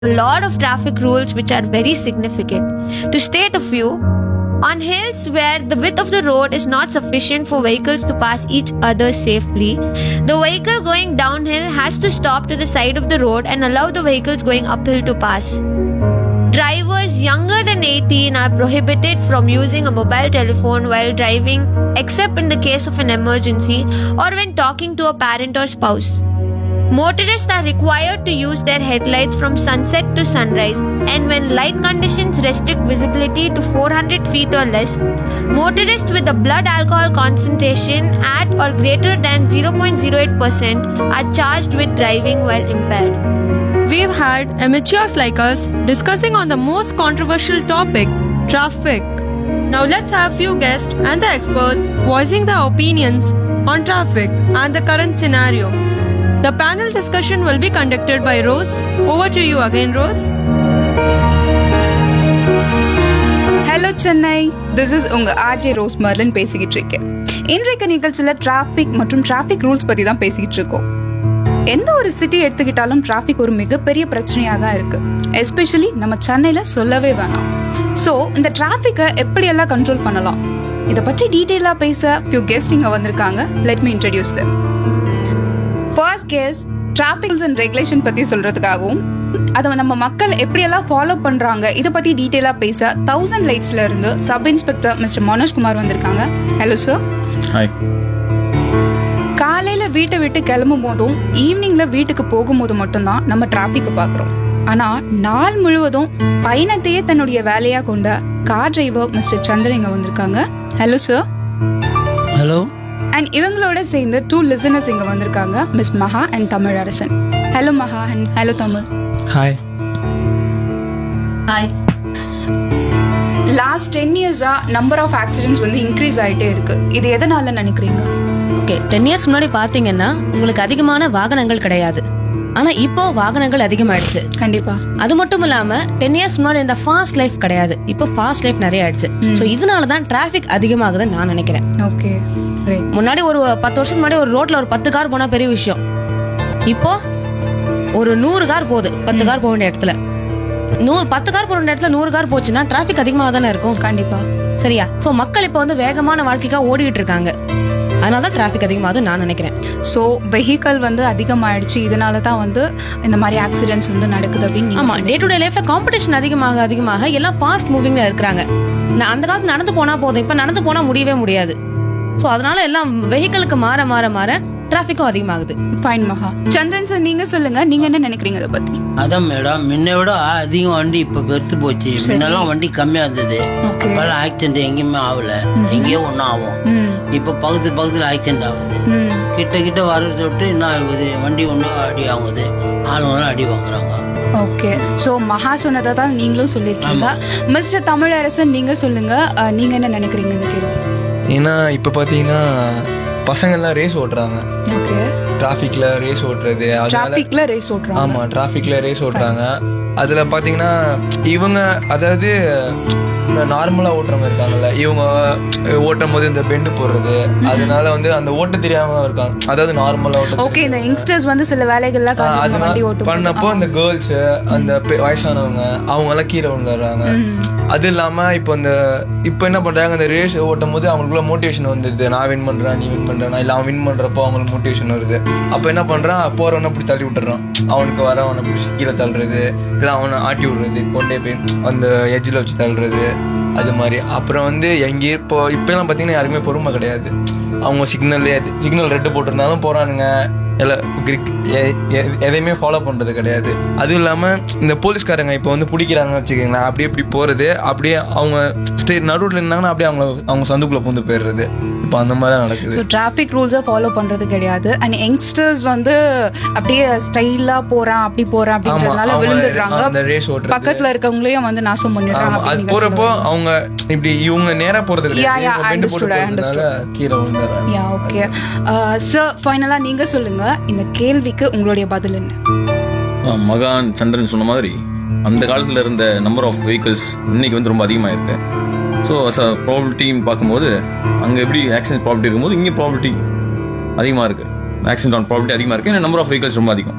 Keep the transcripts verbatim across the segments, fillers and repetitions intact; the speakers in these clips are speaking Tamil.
a lot of traffic rules which are very significant. To state a few, on hills where the width of the road is not sufficient for vehicles to pass each other safely, the vehicle going downhill has to stop to the side of the road and allow the vehicles going uphill to pass. Drivers younger than eighteen are prohibited from using a mobile telephone while driving except in the case of an emergency or when talking to a parent or spouse. Motorists are required to use their headlights from sunset to sunrise, and when light conditions restrict visibility to four hundred feet or less, motorists with a blood alcohol concentration at or greater than zero point zero eight percent are charged with driving while impaired. We've had amateurs like us discussing on the most controversial topic, traffic. Now let's have few guests and the experts voicing their opinions on traffic and the current scenario. The panel discussion will be conducted by Rose. Over to you again, Rose. Hello Chennai, this is உங்க ஆர்ஜே ரோஸ் மர்லின் பேசிக்கிட்டு இருக்கேன். இன்றைக்கு நிகழ்ச்சியில் டிராஃபிக் மற்றும் டிராஃபிக் ரூல்ஸ் பத்தி தான் பேசிக்கிட்டு இருக்கோம். எந்த ஒரு சிட்டி எடுத்துக்கிட்டாலும் டிராஃபிக் ஒரு மிகப்பெரிய பிரச்சனையா தான் இருக்கு. எஸ்பெஷலி நம்ம சென்னையில சொல்லவே வேணாம். ஸோ இந்த டிராஃபிக்கை எப்படியெல்லாம் கண்ட்ரோல் பண்ணலாம், இதை பற்றி டீட்டெயிலாக பேச ஃபியூ கெஸ்ட் இங்கே வந்திருக்காங்க. Let me introduce them. First guest traffic rules and regulation பத்தி சொல்றதுக்காகவும் அதை நம்ம மக்கள் எப்படியெல்லாம் ஃபாலோ பண்றாங்க இதை பத்தி டீட்டெயிலா பேச தௌசண்ட் லைட்ஸ்ல இருந்து சப் இன்ஸ்பெக்டர் மிஸ்டர் மனோஜ்குமார் வந்திருக்காங்க. Hello sir. ஹாய். காலையில வீட்டை விட்டு கிளம்பும் போதும் ஈவினிங்ல வீட்டுக்கு போகும்போது மட்டும்தான் நம்ம டிராபிக் பாக்குறோம். ஆனா நாள் முழுவதும் பயணத்தையே தன்னுடைய வேலையா கொண்ட கார் டிரைவர் மிஸ்டர் சந்திரன் இங்க வந்திருக்காங்க. Hello sir. ஹலோ. அண்ட் இவங்களோட சேர்ந்து டூ லிசனர்ஸ் இங்க வந்திருக்காங்க, மிஸ் மகா அண்ட் தமிழ் அரசன். ஹலோ மகா and hello Tamil. Hi. Hi. Last ten இயர்ஸா நம்பர் ஆஃப் ஆக்சிடென்ட்ஸ் வந்து இன்க்ரீஸ் ஆயிட்டே இருக்கு. இது எதனால நினைக்கிறீங்க? ஓகே, டென் இயர்ஸ் முன்னாடி பாத்தீங்கன்னா உங்களுக்கு அதிகமான வாகனங்கள் கிடையாது. ஆனா இப்போ வாகனங்கள் அதிகமாயிடுச்சு. கண்டிப்பா. அது மட்டும் இல்லாம டென் இயர்ஸ் முன்னாடி இந்த ஃபாஸ்ட் லைஃப் கிடையாது, இப்போ ஃபாஸ்ட் லைஃப் நிறைய ஆயிடுச்சு. சோ இதனாலதான் டிராபிக் அதிகமாகுதுன்னு நான் நினைக்கிறேன். ஓகே. முன்னாடி ஒரு பத்து வருஷத்துக்கு முன்னாடி ஒரு ரோட்ல ஒரு பத்து கார் போனா பெரிய விஷயம். இப்போ ஒரு நூறு கார் போகுது பத்து கார் போக வேண்டிய இடத்துல. நூறு பத்து கார் போற இடத்துல நூறு கார் போச்சுன்னா டிராபிக் அதிகமாக தானே இருக்கும். கண்டிப்பா. சரியா? சோ மக்கள் இப்போ வந்து வேகமான வாழ்க்கைக்காக ஓடிட்டு இருக்காங்க, அதனாலதான் டிராபிக் அதிகமாகுது நான் நினைக்கிறேன். சோ வெஹிக்கல் வந்து அதிகமாயிடுச்சு, இதனாலதான் வந்து இந்த மாதிரி ஆக்சிடென்ட்ஸ் வந்து நடக்குது அப்படின்னு. ஆமா, டே டு டே லைஃப்ல காம்படிஷன் அதிகமாக அதிகமாக எல்லாம் ஃபாஸ்ட் மூவிங்ல இருக்கிறாங்க. அந்த காலத்துல நடந்து போனா போதும், இப்ப நடந்து போனா முடியவே முடியாது. சோ அதனால எல்லாம் வெஹிக்கலுக்கு மாற மாற மாற டிராபிக்கும் அதிகமாகுது. ஃபைன் மகா. சந்திரன் சார், நீங்க சொல்லுங்க, நீங்க என்ன நினைக்கிறீங்க இதை பத்தி? அதான் மேடம், முன்ன விட அதிகம் வண்டி இப்ப பெருத்து போச்சு. முன்னெல்லாம் வண்டி கம்மியா இருந்தது, இப்பெல்லாம் ஆக்சிடென்ட் எங்கேயுமே ஆகல, எங்கேயோ ஒன்னும் ஆகும். இப்ப பக்கத்து பக்கத்துல ஆக்சிடென்ட் ஆகுது, கிட்ட கிட்ட வர்றதை விட்டு என்ன ஆகுது, வண்டி ஒன்னும் அடி ஆகுது, ஆளுங்களும் அடி வாங்குறாங்க. ஓகே. சோ மகா சொன்னதை தான் நீங்களும் சொல்லிருக்கீங்க. மிஸ்டர் தமிழரசன், நீங்க சொல்லுங்க, நீங்க என்ன நினைக்கிறீங்க இந்த கேள்வி? ஏன்னா இப்போ பார்த்தீங்கன்னா பசங்கள்லாம் ரேஸ் ஓட்டுறாங்க. ஓகே. டிராஃபிக்ல ரேஸ் ஓட்டுறது, டிராஃபிக்ல ரேஸ் ஓட்டுறாங்க. ஆமா, டிராஃபிக்ல ரேஸ் ஓட்டுறாங்க. அதுல பாத்தீங்கன்னா இவங்க அதாவது இந்த நார்மலா ஓட்டுறவங்க இருக்காங்கல்ல, இவங்க ஓட்டும் போது இந்த பெண்டு போடுறது, அதனால வந்து அந்த ஓட்ட தெரியாம இருக்காங்க. அதாவது நார்மலா ஓட்ட. ஓகே. இந்த யங்ஸ்டர்ஸ் வந்து சில வேலைகள்லாம் வண்டி ஓட்டு பண்ணப்போ அந்த கேர்ள்ஸ், அந்த வயசானவங்க அவங்க எல்லாம் கீழே விழுந்துடுறாங்க. அது இல்லாம இப்போ இந்த இப்போ என்ன பண்றாங்க, அந்த ரேஸ் ஓட்டும் போது அவங்களுக்குள்ள மோட்டிவேஷன் வந்துருது. நான் வின் பண்றேன், நீ வின் பண்றேன், இல்ல அவன் வின் பண்றப்போ அவங்களுக்கு மோட்டிவேஷன் வருது. அப்ப என்ன பண்றான், போறவனை இப்படி தள்ளி விட்டுறான், அவனுக்கு வர அவனை பிடிச்சி கீழே தள்ளுறது, இல்ல அவனை ஆட்டி விடுறது, கொண்டே போய் அந்த எஜ்ஜில் வச்சு தள்ளுறது, அது மாதிரி. அப்புறம் வந்து எங்கே இப்போ இப்போ எல்லாம் பாத்தீங்கன்னா யாருக்குமே பொறுமை கிடையாது. அவங்க சிக்னல் சிக்னல் ரெட்டு போட்டிருந்தாலும் போறானுங்க, எதையுமே ஃபாலோ பண்றது கிடையாது. அதுவும் இல்லாம இந்த போலீஸ்காரங்க இப்போ வந்து பிடிக்கிறாங்கன்னு வச்சுக்கோங்களேன், அப்படியே இப்படி போறது, அப்படியே அவங்க ஸ்ட்ரெயிட் நடுவில் இருந்தாங்கன்னா அப்படியே அவங்க அவங்க சந்துக்குள்ள பூந்து போயிடுறது. இப்போ அந்த மாதிரி நடக்குது. ஸோ டிராஃபிக் ரூல்ஸை ஃபாலோ பண்றது கிடையாது. அண்ட் யங்ஸ்டர்ஸ் வந்து அப்படியே ஸ்டைலா போறான் அப்படி போறான் அப்படின்றதுனால விழுந்துடுறாங்க, பக்கத்துல இருக்கவங்களையும் வந்து நாசம் பண்ணிடுறாங்க. அது போறப்போ அவங்க இப்படி இவங்க நேரா போறது கிடையாது, கீழே விழுந்துடுறாங்க. யா, ஓகே. சார், ஃபைனலா நீங்க சொல்லுங்க, இந்த கேள்விக்கு உங்களுடைய பதில் என்ன? மகான் சந்திரன் சொன்ன மாதிரி அந்த காலத்தில் இருந்த நம்பர் ஆஃப் வெஹிக்கிள்ஸ் இன்னைக்கு வந்து ரொம்ப அதிகமாக இருக்கு. ஸோ ப்ராபபிலிட்டின்னு பார்க்கும்போது அங்கே எப்படி ஆக்சிடென்ட் ப்ராபபிலிட்டி இருக்கும்போது இங்கே ப்ராபபிலிட்டி அதிகமாக இருக்கு, ஆக்சிடென்ட் ஆன் ப்ராபபிலிட்டி அதிகமாக இருக்கு, நம்பர் ஆஃப் வெஹிக்கிள்ஸ் ரொம்ப அதிகம்.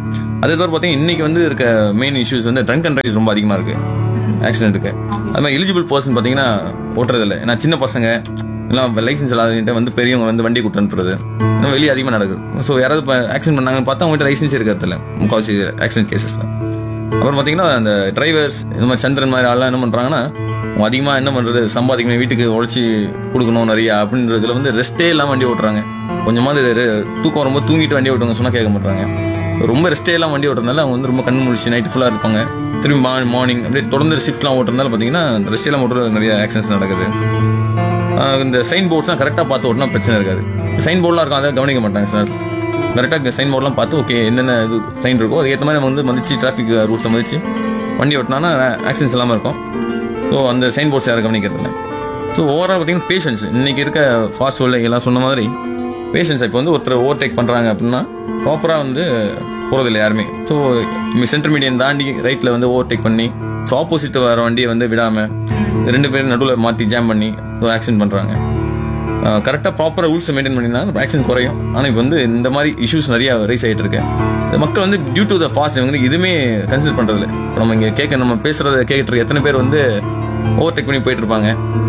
அதே தவிர பார்த்தீங்கன்னா இன்னைக்கு வந்து இருக்க மெயின் இஷ்யூஸ் வந்து ட்ரங்க் அண்ட் ட்ரைவ்ஸ் ரொம்ப அதிகமாக இருக்கு ஆக்சிடென்ட்டுக்கு. அது மாதிரி எலிஜிபிள் பர்சன் பார்த்தீங்கன்னா ஓட்டுறது இல்லை. ஏன்னா சின்ன பசங்க எல்லாம் லைசன்ஸ் இல்லாத வந்து பெரியவங்க வந்து வண்டி கொடுத்து அனுப்புறது இன்னும் வெளியே அதிகமாக நடக்குது. ஸோ யாராவது இப்போ ஆக்சிடென்ட் பண்ணாங்கன்னு பார்த்தா அவங்ககிட்ட லைசன்ஸ் இருக்கிறது இல்லை முக்கால்வாசி ஆக்சிடென்ட் கேசஸ்ல. அப்புறம் பார்த்தீங்கன்னா அந்த டிரைவர்ஸ் இந்த மாதிரி சந்திரன் மாதிரி ஆள்லாம் என்ன பண்ணுறாங்கன்னா அவங்க அதிகமாக என்ன பண்ணுறது சம்பாதிக்கணும், வீட்டுக்கு உழைச்சி கொடுக்கணும் நிறையா அப்படின்றதுல வந்து ரெஸ்ட்டே இல்லாமல் வண்டி ஓட்டுறாங்க. கொஞ்சமாவது தூக்கம் வரும்போது தூங்கிட்டு வண்டி ஓட்டுவாங்க சொன்னால் கேட்க மாட்டாங்க. ரொம்ப ரெஸ்ட்டே எல்லாம் வண்டி ஓட்டுறதுனால அவங்க வந்து ரொம்ப கண் முழிச்சு நைட்டு ஃபுல்லாக இருப்பாங்க. திரும்பி மார்னிங் அப்படியே தொடர்ந்து ஷிஃப்ட்லாம் ஓட்டுறதுனால பார்த்தீங்கன்னா ரெஸ்ட் எல்லாம் ஓட்டுறது நிறைய ஆக்சிடென்ட்ஸ் நடக்குது. இந்த சைன் போர்ட்ஸ்லாம் கரெக்டாக பார்த்து ஓட்டினா பிரச்சனை இருக்காது. சைன் போர்ட்லாம் இருக்கும், அதை கவனிக்க மாட்டாங்க சார். கரெக்டாக சைன் போர்ட்லாம் பார்த்து ஓகே என்னென்ன இது சைன் இருக்கோ அதுக்கேற்ற மாதிரி நம்ம வந்து மதிச்சு டிராஃபிக் ரூல்ஸை மதிச்சு வண்டி ஓட்டினா ஆக்சிடென்ட்ஸ் இல்லாமல் இருக்கும். ஸோ அந்த சைன் போர்ட்ஸ் யாரும் கவனிக்கிறதில்ல. ஸோ ஓவரால் பார்த்தீங்கன்னா பேஷன்ஸ் இன்னைக்கு இருக்க ஃபாஸ்ட் வேர்ல்டு எல்லாம் சொன்ன மாதிரி பேஷன்ஸ். இப்போ வந்து ஒருத்தர் ஓவர்டேக் பண்ணுறாங்க அப்படின்னா ப்ராப்பராக வந்து போகிறதில்ல யாருமே. ஸோ சென்டர் மீடியம் தாண்டி ரைட்டில் வந்து ஓவர்டேக் பண்ணி ஸோ ஆப்போசிட் வர வண்டியை வந்து விடாமல் ரெண்டு பேரும் நடுவில் மாற்றி ஜாம் பண்ணி ஸோ ஆக்சிடென்ட் பண்ணுறாங்க. கரெக்டாக ப்ராப்பராக ரூல்ஸை மெயின்டைன் பண்ணினா ஆக்சிடென்ட் குறையும். ஆனால் இப்போ வந்து இந்த மாதிரி இஷ்யூஸ் நிறையா ரைஸ் ஆகிட்டு இருக்கு. மக்கள் வந்து டியூ டு த ஃபாஸ்ட் வந்து இதுவுமே கன்சிடர் பண்ணுறதில்ல. நம்ம இங்கே கேட்க நம்ம பேசுகிறத கேட்டுட்டு எத்தனை பேர் வந்து ஓவர்டேக் பண்ணி போயிட்டு இருப்பாங்க.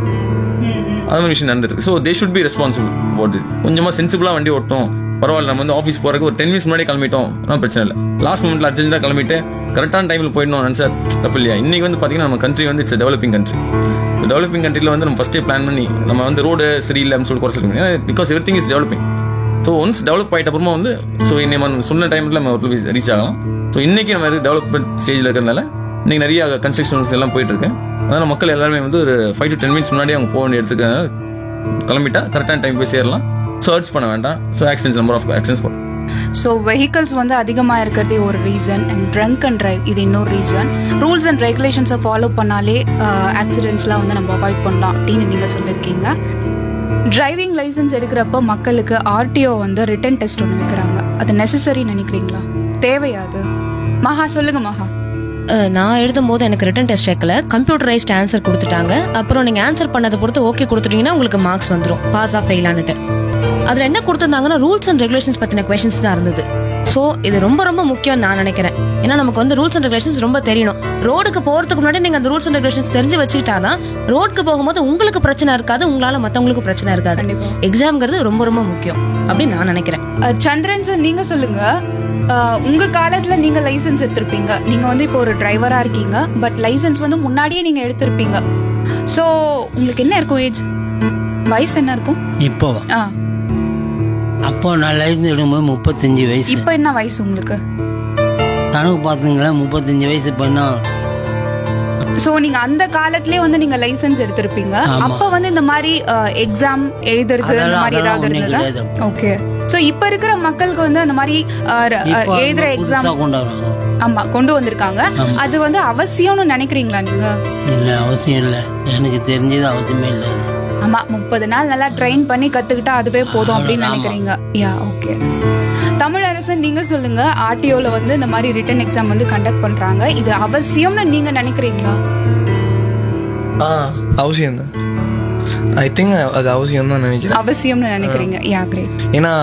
அது மாதிரி விஷயம் நடந்துருக்கு. So they should be responsible போட்டு கொஞ்சமாக சென்சிபிளாக வண்டி ஓட்டும். பரவாயில்ல நம்ம வந்து ஆஃபீஸ் போகிறதுக்கு ஒரு டென் மினிட்ஸ் முன்னாடி கிளம்பிட்டோம் ஆனால் பிரச்சனை இல்லை. லாஸ்ட் மொமெண்ட்ல அர்ஜென்ட்டாக கிளம்பிட்டு கரெக்டான டைமில் போயிடணும் சார் தப்பு இல்லையா? இன்னைக்கு வந்து பார்த்தீங்கன்னா நம்ம கண்ட்ரி வந்து இட்ஸ் டெவலப்பிங் கண்ட்ரி. டெவலப்பிங் கண்ட்ரியில் வந்து நம்ம ஃபஸ்ட்டே பிளான் பண்ணி நம்ம வந்து ரோடு சரியில்லை அப்படின்னு சொல்லி குறை சொல்ல முடியும். Because every thing is developing. So once develop ஆகிட்ட அப்புறமா வந்து ஸோ நம்ம சொன்ன டைமில் நம்ம ஒரு ரீச் ஆகலாம். ஸோ இன்னைக்கு நம்ம டெவலப்மெண்ட் ஸ்டேஜில் இருக்கிறதுனால இன்னைக்கு நிறைய கன்ஸ்ட்ரக்ஷன்ஸ் எல்லாம் போயிட்டு இருக்கு. அதனால மக்கள் எல்லாருமே வந்து ஒரு ஃபைவ் டு டென் மினிட்ஸ் முன்னாடி அவங்க போக வேண்டிய இடத்துக்கு கிளம்பிட்டா கரெக்டான டைம் போய் சேரலாம். சர்ச் பண்ண வேண்டாம். So accidents number of accidents. So vehicles வந்து அதிகமாக இருக்கிறதே ஒரு reason and drunk and drive இது இன்னொரு ரீசன். ரூல்ஸ் அண்ட் ரெகுலேஷன்ஸை ஃபாலோ பண்ணாலே ஆக்சிடென்ட்ஸ்லாம் வந்து நம்ம அவாய்ட் பண்ணலாம் அப்படின்னு நீங்கள் சொல்லியிருக்கீங்க. டிரைவிங் லைசன்ஸ் எடுக்கிறப்ப மக்களுக்கு ஆர்டிஓ வந்து ரிட்டன் டெஸ்ட் ஒன்று வைக்கிறாங்க. அது நெசசரி நினைக்கிறீங்களா? தேவையாது? மகா சொல்லுங்க மகா. நான் எழுதும் போது எனக்கு ரிட்டன் டெஸ்ட் வைக்கல, கம்ப்யூட்டரைஸ்ட் ஆன்சர் கொடுத்துட்டாங்க. அப்புறம் நீங்க ஆன்சர் பண்ணதை பொறுத்து ஓகே கொடுத்துட்டீங்கன்னா உங்களுக்கு மார்க்ஸ் வந்துடும் பாஸ் ஆஃப் ஃபெயிலான்னுட்டு. அதுல என்ன கொடுத்துருந்தாங்கன்னா ரூல்ஸ் அண்ட் ரெகுலேஷன்ஸ் பத்தின கொஸ்டின்ஸ் தான் இருந்தது. ஸோ இது ரொம்ப ரொம்ப முக்கியம் நான் நினைக்கிறேன். ஏன்னா நமக்கு வந்து ரூல்ஸ் அண்ட் ரெகுலேஷன்ஸ் ரொம்ப தெரியணும். ரோடுக்கு போறதுக்கு முன்னாடி நீங்க அந்த ரூல்ஸ் அண்ட் ரெகுலேஷன்ஸ் தெரிஞ்சு வச்சுக்கிட்டாதான் ரோடுக்கு போகும்போது உங்களுக்கு பிரச்சனை இருக்காது, உங்களால மத்தவங்களுக்கு பிரச்சனை இருக்காது. எக்ஸாம்ங்கிறது ரொம்ப ரொம்ப முக்கியம் அப்படின்னு நான் நினைக்கிறேன். சந்திரன் சார் நீங்க சொல்லுங்க. உங்க காலத்துல நீங்க லைசன்ஸ் எடுத்திருப்பீங்க. நீங்க வந்து இப்போ ஒரு டிரைவரா இருக்கீங்க. பட் லைசன்ஸ் வந்து முன்னாடியே நீங்க எடுத்திருப்பீங்க. ஸோ உங்களுக்கு என்ன இருக்கும் ஏஜ்? வயசு என்ன இருக்கும் இப்போ? அப்போ நான் லைசன்ஸ் எடுக்கும்போது முப்பத்தஞ்சு வயசு. இப்போ என்ன வயசு உங்களுக்கு? கணக்கு பார்த்துங்களா முப்பத்தஞ்சு வயசு பண்ணா. சோ நீங்க அந்த காலத்திலே வந்து நீங்க லைசென்ஸ் எடுத்திருப்பீங்க. அப்ப வந்து இந்த மாதிரி எக்ஸாம் எழுதுறது இந்த மாதிரி ஏதாவது இருந்ததா? ஓகே. சோ இப்ப இருக்கிற மக்களுக்கு வந்து அந்த மாதிரி எழுதுற எக்ஸாம் ஆமா கொண்டு வந்திருக்காங்க. அது வந்து அவசியம்னு நினைக்கிறீங்களா நீங்க? இல்ல அவசியம் இல்ல, எனக்கு தெரிஞ்சது அவசியமே இல்ல. ஆமா முப்பது நாள் நல்லா ட்ரெயின் பண்ணி கத்துக்கிட்டா அதுவே போதும் அப்படின்னு நினைக்கிறீங்க. Yeah okay. தமிழரசன் நீங்க சொல்லுங்க, ஆர்டிஓல வந்து இந்த மாதிரி ரிட்டன் எக்ஸாம் வந்து கண்டக்ட் பண்றாங்க, இது அவசியம்னு நீங்க நினைக்கிறீங்களா? ஆ அவசியம் தான். ஐ திங்க் அது அவசியம் தான் நினைக்கிறேன். அவசியம்னு நினைக்கிறீங்க? யா கிரேட். ஏன்னா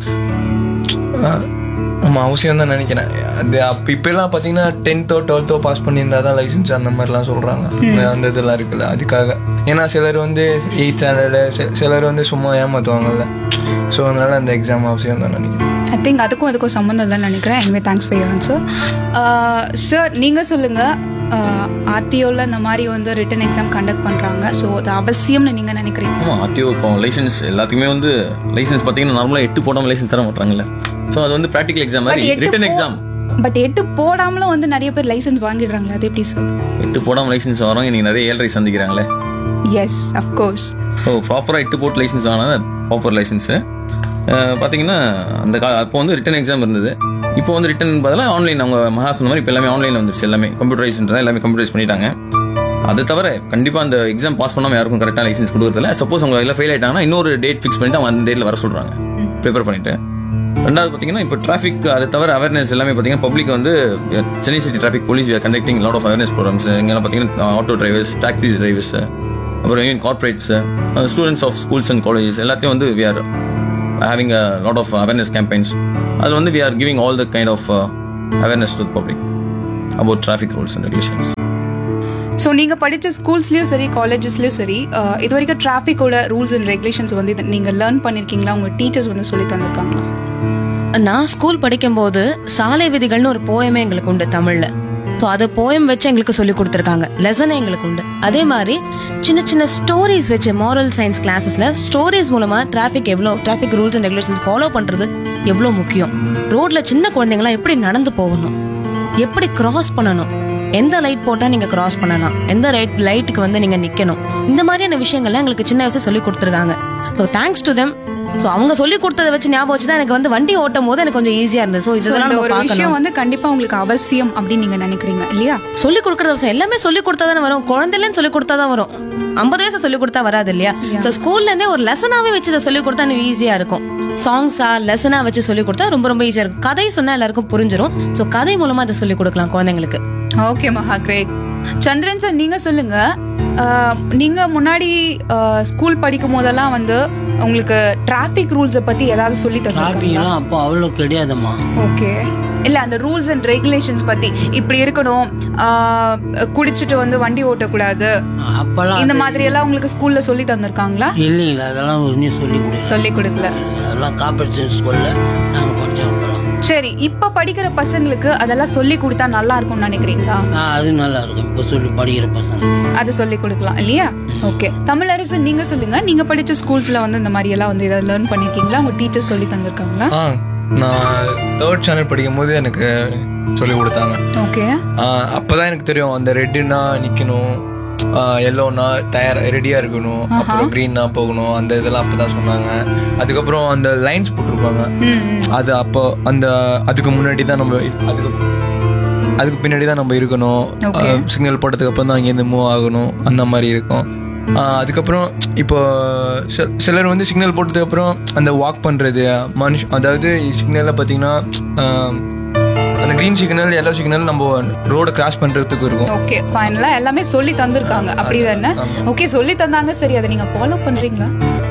ஆமா அவசியம் தான் நினைக்கிறேன். அது அப்ப இப்ப எல்லாம் பாத்தீங்கன்னா டென்த்தோ டுவெல்த்தோ பாஸ் பண்ணியிருந்தா தான் லைசன்ஸ் அந்த மாதிரிலாம் சொல்றாங்க. அந்த இதெல்லாம் இருக்குல்ல அதுக்காக. ஏன்னா சிலர் வந்து எயிட் ஸ்டாண்டர்டு சிலர் வந்து சும்மா ஏமாத்துவாங்கல்ல. ஸோ அதனால அந்த எக்ஸாம் அவசியம் தான் நினைக்கிறேன். ஐ திங்க் அதுக்கும் அதுக்கும் சம்மந்தம் இல்லைன்னு நினைக்கிறேன். Anyway thanks for your answer. Sir நீங்கள் சொல்லுங்கள், ஆர்டிஓவில் இந்த மாதிரி வந்து ரிட்டன் எக்ஸாம் கண்டக்ட் பண்ணுறாங்க, ஸோ அது அவசியம்னு நீங்கள் நினைக்கிறீங்க? ஆமாம், ஆர்டிஓ இப்போ லைசன்ஸ் எல்லாத்துக்குமே வந்து லைசன்ஸ் பார்த்தீங்கன்னா நார்மலாக எட்டு போடாமல் லைசன்ஸ் தர மாட்டாங்கல்ல. ஸோ அது வந்து ப்ராக்டிகல் எக்ஸாம் மாதிரி ரிட்டன் எக்ஸாம். பட் எட்டு போடாமலும் வந்து நிறைய பேர் லைசன்ஸ் வாங்கிடுறாங்க, அது எப்படி சார்? எட்டு போடாமல் லைசன்ஸ் வரவங்க இன்னைக்கு நிறைய ஏழரை சந்திக்கிறாங்களே. Yes of course. ஸோ ப்ராப்பராக எட்டு போட்டு லைசன்ஸ் ஆனால் ப்ராப்பர் லைசன்ஸு பார்த்தீங்கன்னா அந்த கா அப்போ வந்து ரிட்டன் எக்ஸாம் இருந்தது. இப்போ வந்து ரிட்டன் பதிலாக ஆன்லைன், அவங்க மகா சொன்ன மாதிரி இப்போ எல்லாமே ஆன்லைனில் வந்துருச்சு. எல்லாமே கம்ப்யூட்டரைஸ்ன்றதா எல்லாமே கம்ப்யூட்டரைஸ் பண்ணிட்டாங்க. அது தவிர கண்டிப்பாக அந்த எக்ஸாம் பாஸ் பண்ணாமல் யாருக்கும் கரெக்டாக லைசன்ஸ் கொடுக்குறதில்ல. சப்போஸ் அவங்க எல்லாம் ஃபெயில் ஆயிட்டாங்கன்னா இன்னொரு டேட் ஃபிக்ஸ் பண்ணிட்டு அவங்க அந்த டேட்டில் வர சொல்கிறாங்க ப்ரிப்பேர் பண்ணிட்டு. ரெண்டாவது பார்த்தீங்கன்னா இப்போ டிராஃபிக் அது தவிர அவேர்னஸ் எல்லாமே பார்த்தீங்கன்னா பப்ளிக் வந்து Chennai city traffic police we are conducting lot of awareness programs. இங்கெல்லாம் பார்த்தீங்கன்னா ஆட்டோ டிரைவர்ஸ், டாக்ஸி டிரைவர்ஸ், அப்புறம் even corporates, students of schools and colleges எல்லாத்தையும் வந்து we are having a lot of awareness campaigns. அது வந்து we are giving all the kind of uh, awareness to public about traffic rules and regulations. So நீங்கள் படித்த ஸ்கூல்ஸ்லேயும் சரி காலேஜஸ்லேயும் சரி அஹ், இது வரைக்கும் டிராஃபிக்கோட ரூல்ஸ் அண்ட் ரெகுலேஷன்ஸ் வந்து இது நீங்கள் லேர்ன் பண்ணியிருக்கீங்களா? உங்கள் டீச்சர்ஸ் வந்து சொல்லி தந்திருக்காங்களா? நான் ஸ்கூல் படிக்கும்போது சாலை விதிகள்னு ஒரு போயமே எங்களுக்கு உண்டு தமிழ்ல. ஸோ அது போயம் வச்சு எங்களுக்கு சொல்லி கொடுத்துருக்காங்க. லெசனே எங்களுக்கு உண்டு. அதே மாதிரி சின்ன சின்ன ஸ்டோரிஸ் வச்சு மாரல் சயின்ஸ் கிளாஸஸ்ல ஸ்டோரிஸ் மூலமா டிராஃபிக் எவ்வளோ traffic rules and regulations follow பண்றது எவ்வளோ முக்கியம், ரோட்ல சின்ன குழந்தைங்களாம் எப்படி நடந்து போகணும், எப்படி கிராஸ் பண்ணணும், எந்த லைட் போட்டா நீங்க கிராஸ் பண்ணலாம், எந்த ரைட் லைட்டுக்கு வந்து நீங்க நிக்கணும், இந்த மாதிரியான விஷயங்கள்லாம் எங்களுக்கு சின்ன வயசுல சொல்லி கொடுத்துருக்காங்க. So thanks to them. So அவங்க சொல்லி கொடுத்ததை வச்சு ஞாபகம் வச்சு தான் எனக்கு வந்து வண்டி ஓட்டும் போது எனக்கு கொஞ்சம் ஈஸியா இருந்தது. ஸோ So, இதெல்லாம் இந்த நம்ம ஒரு பார்க்கணும். விஷயம் வந்து கண்டிப்பா உங்களுக்கு அவசியம் அப்படின்னு நீங்க நினைக்கிறீங்க இல்லையா? சொல்லி கொடுக்கறது அவசியம். எல்லாமே சொல்லி கொடுத்தா தானே வரும். குழந்தைலன்னு சொல்லி கொடுத்தா தான் வரும். ஐம்பது வயசு சொல்லி கொடுத்தா வராது இல்லையா? ஸோ ஸ்கூல்ல இருந்தே ஒரு லெசனாவே வச்சு இதை சொல்லி கொடுத்தா எனக்கு ஈஸியா இருக்கும். சாங்ஸா லெசனா வச்சு சொல்லி கொடுத்தா ரொம்ப ரொம்ப ஈஸியா இருக்கும். கதை சொன்னா எல்லாருக்கும் புரிஞ்சிடும். ஸோ கதை மூலமா இதை சொல்லி கொடுக்கலாம் குழந்தைங்களுக்கு. ஓகே மகா, கிரேட். சந்திரன் சார், நீங்க சொல்லுங்க. அஹ், நீங்க முன்னாடி ஸ்கூல் படிக்கும் போதெல்லாம் வந்து உங்களுக்கு டிராஃபிக் ரூல்ஸை பத்தி ஏதாவது சொல்லி டிராபிக் தருவாங்க? எல்லாம் அப்போ அவ்வளோ கிடையாதும்மா. ஓகே. இல்ல அந்த ரூல்ஸ் அண்ட் ரெகுலேஷன்ஸ் பத்தி இப்படி இருக்கணும், அஹ், குடிச்சிட்டு வந்து வண்டி ஓட்டக்கூடாது, அப்பெல்லாம் இந்த மாதிரி எல்லாம் உங்களுக்கு ஸ்கூல்ல சொல்லி தந்திருக்காங்களா? இல்லைங்களா, அதெல்லாம் இன்னும் சொல்லி கொடுக்கல. சொல்லி கொடுக்கல. அதெல்லாம் காம்படிஷன் ஸ்கூல்ல நாங்கள் படித்தோம். அப்பெல்லாம் சரி, இப்ப படிக்கிற பசங்களுக்கு அதெல்லாம் சொல்லி கொடுத்தா நல்லா இருக்கும்னு நினைக்கிறீங்களா? ஆ, அது நல்லா இருக்கும். இப்போ சொல்லி படிக்கிற பசங்க அது சொல்லி கொடுக்கலாம் இல்லையா? ஓகே. தமிழரசு, நீங்க சொல்லுங்க. நீங்க படிச்ச ஸ்கூல்ஸ்ல வந்து இந்த மாதிரி எல்லாம் வந்து ஏதாவது லேர்ன் பண்ணிருக்கீங்களா? உங்க டீச்சர் சொல்லி தந்திருக்காங்களா? ஆ நான் தேர்ட் ஸ்டாண்டர்ட் படிக்கும் போது எனக்கு சொல்லி கொடுத்தாங்க. ஓகே. ஆ, அப்பதான் எனக்கு தெரியும் அந்த ரெட்டுனா நிக்கணும், எல்லோனா தயார் ரெடியா இருக்கணும், அப்புறம் கிரீன்னா போகணும், அந்த இதெல்லாம் அப்பதான் சொன்னாங்க. அதுக்கப்புறம் அந்த லைன்ஸ் போட்டிருப்பாங்க, அது அப்போ அந்த அதுக்கு முன்னாடி தான் நம்ம அதுக்கு அதுக்கு பின்னாடி தான் நம்ம இருக்கணும். சிக்னல் போட்டதுக்கு அப்புறம் தான் அங்கேருந்து மூவ் ஆகணும், அந்த மாதிரி இருக்கும். ஆஹ் அதுக்கப்புறம் இப்போ சி- சிலர் வந்து சிக்னல் போட்டதுக்கு அப்புறம் அந்த வாக் பண்றது மனுஷ, அதாவது சிக்னல்ல பாத்தீங்கன்னா ஆஹ் அந்த கிரீன் சிக்னல் எல்லோ சிக்னல் நம்ம ரோட கிராஸ் பண்றதுக்கு இருக்கும். ஓகே, ஃபைனலா எல்லாமே சொல்லி தந்திருக்காங்க அப்படிதானே? ஓகே, சொல்லி தந்தாங்க. சரி, அதை நீங்க ஃபாலோ பண்றீங்களா?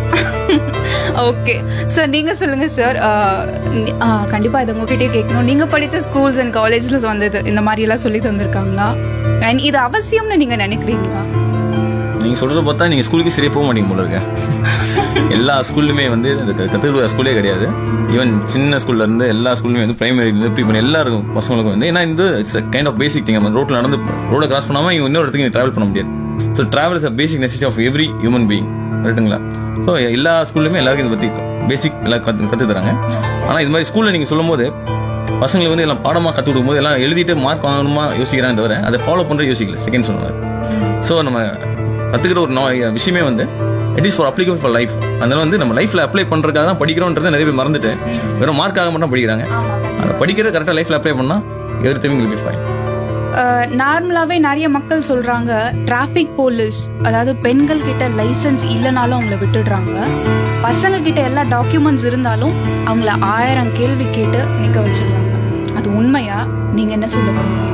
ஓகே சார், நீங்க சொல்லுங்க சார். கண்டிப்பா இதை உங்ககிட்டயே கேட்கணும். நீங்க படிச்ச ஸ்கூல்ஸ் அண்ட் காலேஜ்ல வந்தது இந்த மாதிரி எல்லாம் சொல்லி தந்திருக்காங்களா? அண்ட் இது அவசியம்னு நீங்க நினைக்கிறீங்களா? நீங்க சொல்றத பார்த்தா நீங்க ஸ்கூலுக்கு சரியா போக மாட்டீங்க போல இருக்க. எல்லா ஸ்கூல்லுமே வந்து கத்துக்கிற ஸ்கூலே கிடையாது. ஈவன் சின்ன ஸ்கூல்ல இருந்து எல்லா ஸ்கூலுமே வந்து பிரைமரி இருந்து ப்ரீ பண்ணி எல்லாருக்கும் பசங்களுக்கும் வந்து ஏன்னா இந்த it's kind of basic thing. நம்ம ரோட்ல நடந்து ரோட கிராஸ் பண்ணாம இவங்க இன்னொரு இடத்துக்கு டிராவல் பண்ண முடியாது. So travel is a basic necessity of every human being, ரைட்டுங்களா? ஸோ எல்லா ஸ்கூல்லுமே எல்லாருக்கும் இதை பத்தி பேசிக் எல்லாம் கத்து கத்து தராங்க. ஆனா இது மாதிரி ஸ்கூல்ல நீங்க சொல்லும் போது பசங்களுக்கு வந்து எல்லாம் பாடமா கத்து கொடுக்கும் போது எல்லாம் எழுதிட்டு மார்க் வாங்கணுமா யோசிக்கிறாங்க தவிர அதை ஃபாலோ பண்ற யோசிக்கல. செகண்ட் சொன்னாங்க. ஸோ நம்ம கத்துக்கிற ஒரு நோ- விஷயமே வந்து it is for applicable for life. அதனால வந்து நம்ம லைஃப்ல அப்ளை பண்றதுக்காக தான் படிக்கிறோன்றதை நிறைய பேர் மறந்துட்டு வெறும் மார்க்காக மட்டும் படிக்கிறாங்க. அதை படிக்கிறத கரெக்டாக லைஃப்ல அப்ளை பண்ணா எவ்ரிதிங் வில் பி ஃபைன். நார்மலாவே நிறைய மக்கள் சொல்றாங்க டிராஃபிக் போலீஸ், அதாவது பெண்கள் கிட்ட லைசென்ஸ் இல்லைனாலும் அவங்கள விட்டுடுறாங்க, பசங்க கிட்ட எல்லா டாக்குமெண்ட்ஸ் இருந்தாலும் அவங்கள ஆயிரம் கேள்வி கேட்டு நிக்க வச்சிடுறாங்க. அது உண்மையா? நீங்க என்ன சொல்ல போறீங்க?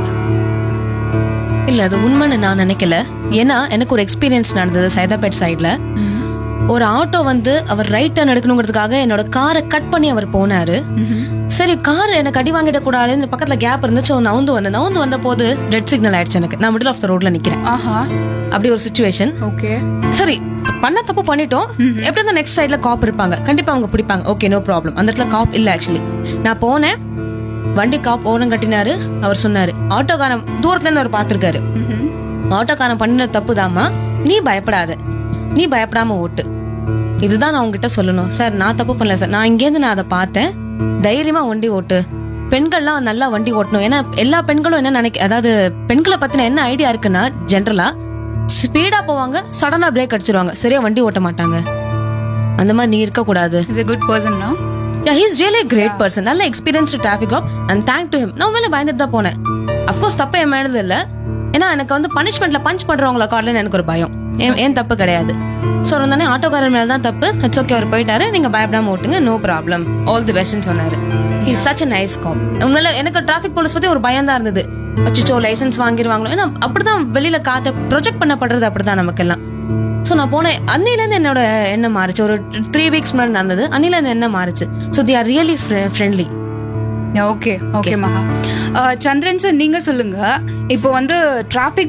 இல்ல அது உண்மைன்னு நான் நினைக்கல. ஏன்னா எனக்கு ஒரு எக்ஸ்பீரியன்ஸ் நடந்தது சைதாப்பேட் சைட்ல. ஒரு ஆட்டோ வந்து அவர் ரைட் டர்ன் எடுக்கணுங்கிறதுக்காக என்னோட காரை கட் பண்ணி அவர் போனாரு. சரி, கார் எனக்கு அடி வாங்கிட கூடாது, இந்த பக்கத்துல கேப் இருந்துச்சு, நவுந்து வந்தேன். நவுந்து வந்த போது ரெட் சிக்னல் ஆயிடுச்சு எனக்கு. நான் மிடில் ஆஃப் த ரோட்ல நிக்கிறேன். ஆஹா, அப்படி ஒரு சுச்சுவேஷன். ஓகே. சரி, பண்ண தப்பு பண்ணிட்டோம். எப்படி இருந்தா நெக்ஸ்ட் சைட்ல காப் இருப்பாங்க, கண்டிப்பா அவங்க பிடிப்பாங்க. Okay, no problem. அந்த இடத்துல காப் இல்ல. ஆக்சுவலி நான் போனேன், வண்டி காப் ஓரம் கட்டினாரு. அவர் சொன்னாரு, ஆட்டோக்காரன் தூரத்துல இருந்து அவர் பாத்திருக்காரு, ஆட்டோக்காரன் பண்ணின தப்பு தாமா, நீ பயப்படாத, நீ பயப்படாம ஓட்டு. இதுதான் நான் உங்ககிட்ட சொல்லணும். சார் நான் தப்பு பண்ணல சார், நான் இங்கேருந்து நான் அதை பார்த்தேன், தைரியமா வண்டி ஓட்டு. பெண்கள்லாம் நல்லா வண்டி ஓட்டணும். ஏன்னா எல்லா பெண்களும் என்ன நினைக்க, அதாவது பெண்களை பத்தின என்ன ஐடியா இருக்குன்னா ஜென்ரலா ஸ்பீடா போவாங்க, சடனா பிரேக் அடிச்சிருவாங்க, சரியா வண்டி ஓட்ட மாட்டாங்க. அந்த மாதிரி நீ இருக்க கூடாது. Is a good person now. Yeah, he is really a great person. நல்ல experienced traffic Cobb and thank to him. நான் உண்மையில பயந்துட்டு தான் போனேன். அஃப்கோர்ஸ் தப்பு என் மேலது இல்ல. ஏன்னா எனக்கு வந்து பனிஷ்மெண்ட்ல பஞ்ச் பண்றவங்கள கார்ல எனக்கு ஒரு பயம். ஏன் தப்பு கிடையாது. ஸோ இருந்தானே ஆட்டோக்காரர் மேல தான் தப்பு. இட்ஸ் ஓகே, அவர் போயிட்டாரு, நீங்க பயப்படாம ஓட்டுங்க, நோ ப்ராப்ளம், ஆல் தி பெஸ்ட்னு சொன்னாரு. He is such a nice cop. உண்மையில எனக்கு டிராஃபிக் போலீஸ் பத்தி ஒரு பயம் தான் இருந்தது. அச்சோ லைசன்ஸ் வாங்கிடுவாங்களோ, ஏன்னா அப்படிதான் வெளியில காத்த ப்ரொஜெக்ட் பண்ணப்படுறது அப்படிதான் நமக்கு எல்லாம். ஸோ நான் போனேன். அன்னிலேருந்து என்னோட எண்ணம் மாறிச்சு. ஒரு த்ரீ வீக்ஸ் முன்னாடி நடந்தது. அன்னிலேருந்து என்ன மாறிச்சு. So they are really friendly. Okay okay மகா. அஹ், சந்திரன் சார் நீங்க சொல்லுங்க, இப்போ வந்து டிராஃபிக்